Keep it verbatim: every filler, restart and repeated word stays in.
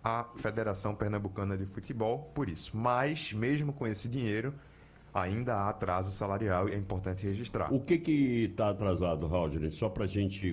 a Federação Pernambucana de Futebol por isso. Mas, mesmo com esse dinheiro, ainda há atraso salarial e é importante registrar. O que que está atrasado, Roger? Só para a gente